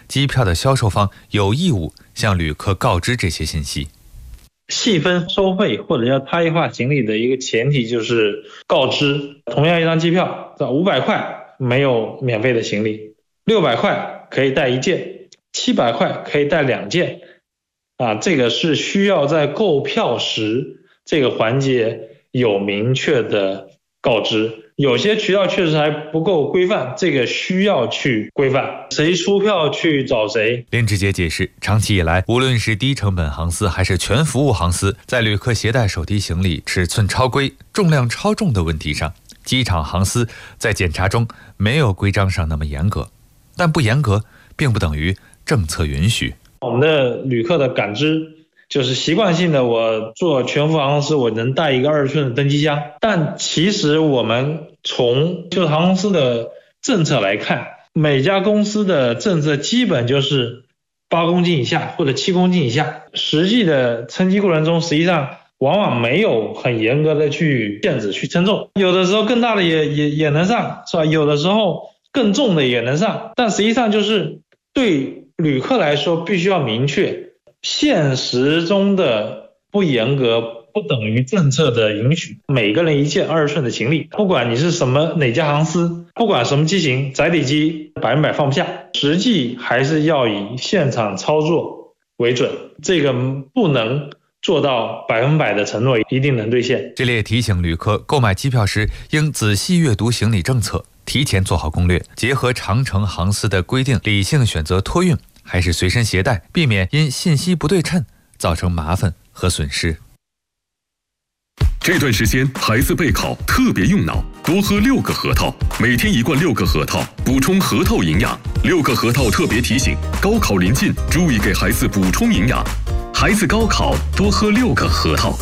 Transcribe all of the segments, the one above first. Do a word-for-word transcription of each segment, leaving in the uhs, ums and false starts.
机票的销售方有义务向旅客告知这些信息。 细分收费或者叫差异化行李的一个前提就是告知，同样一张机票，五百块没有免费的行李，六百块可以带一件，七百块可以带两件，啊，这个是需要在购票时这个环节有明确的告知。有些渠道确实还不够规范，这个需要去规范，谁出票去找谁。 林志杰解释，长期以来，无论是低成本航司还是全服务航司，在旅客携带手提行李尺寸超规、重量超重的问题上，机场航司在检查中没有规章上那么严格，但不严格并不等于政策允许。 我们的旅客的感知就是习惯性的，我做全服航空司我能带一个二十寸的登机箱，但其实我们从就是航空司的政策来看，每家公司的政策基本就是八公斤以下或者七公斤以下，实际的称机过程中实际上往往没有很严格的去限制去称重，有的时候更大的也也也能上，是吧？有的时候更重的也能上，但实际上就是对旅客来说必须要明确，现实中的不严格不等于政策的允许。每个人一件二十寸的行李，不管你是什么哪家航司，不管什么机型，载体机百分百放不下，实际还是要以现场操作为准，这个不能做到百分百的承诺一定能兑现。 这里也提醒旅客，购买机票时应仔细阅读行李政策，提前做好攻略，结合长程航司的规定，理性选择托运还是随身携带，避免因信息不对称造成麻烦和损失。 这段时间孩子备考特别用脑，多喝六个核桃，每天一罐六个核桃，补充核桃营养。六个核桃特别提醒，高考临近，注意给孩子补充营养。孩子高考多喝六个核桃。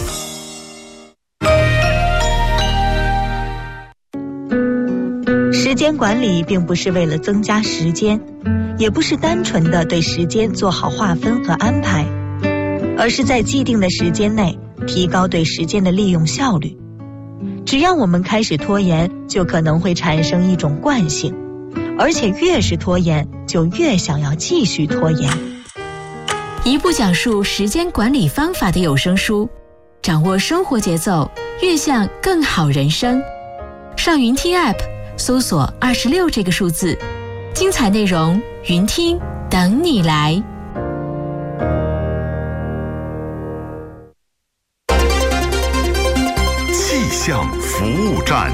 时间管理并不是为了增加时间，也不是单纯的对时间做好划分和安排，而是在既定的时间内提高对时间的利用效率。只要我们开始拖延，就可能会产生一种惯性，而且越是拖延，就越想要继续拖延。 一部讲述时间管理方法的有声书，掌握生活节奏，越向更好人生。上云听 App 搜索二十六这个数字，精彩内容云听等你来。 气象服务站，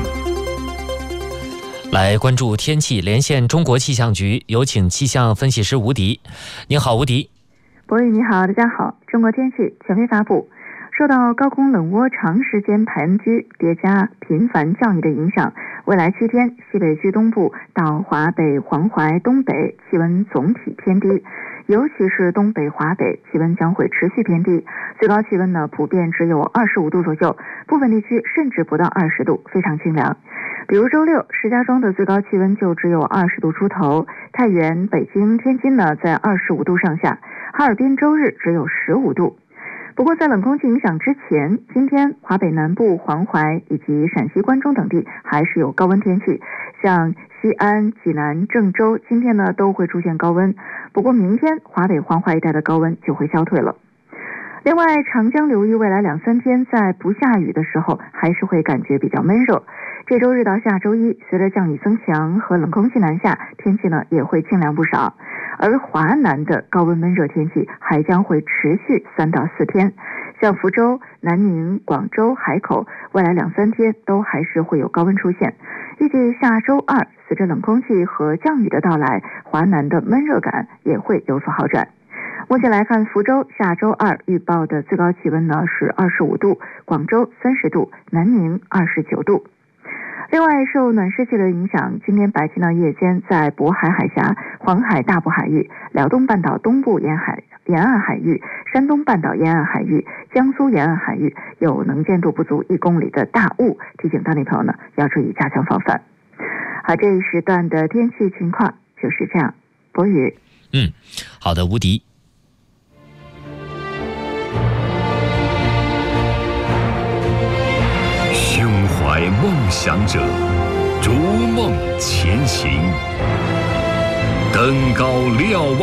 来关注天气，连线中国气象局，有请气象分析师吴迪。您好，吴迪。 博宇你好，大家好。中国天气权威发布，受到高空冷涡长时间盘踞叠加频繁降雨的影响，未来七天西北区东部到华北、黄淮、东北气温总体偏低，尤其是东北、华北气温将会持续偏低，最高气温呢普遍只有二十五度左右，部分地区甚至不到二十度，非常清凉。比如周六，石家庄的最高气温就只有二十度出头，太原、北京、天津呢在二十五度上下，哈尔滨周日只有十五度。不过在冷空气影响之前，今天华北南部、黄淮以及陕西关中等地还是有高温天气，像西安、济南、郑州今天呢都会出现高温，不过明天华北、黄淮一带的高温就会消退了。另外，长江流域未来两三天在不下雨的时候还是会感觉比较闷热，这周日到下周一，随着降雨增强和冷空气南下，天气呢也会清凉不少。而华南的高温闷热天气还将会持续三到四天，像福州、南宁、广州、海口，未来两三天都还是会有高温出现。预计下周二，随着冷空气和降雨的到来，华南的闷热感也会有所好转。目前来看，福州下周二预报的最高气温呢是二十五度，广州三十度，南宁二十九度。另外，受暖湿气的影响，今天白天到夜间，在渤海海峡、黄海大部海域、辽东半岛东部沿海沿岸海域、山东半岛沿岸海域、江苏沿岸海域有能见度不足一公里的大雾，提醒当地朋友呢要注意加强防范。好，这一时段的天气情况就是这样。博宇， 嗯，好的，吴迪。 胸怀梦想者，逐梦前行，登高瞭望。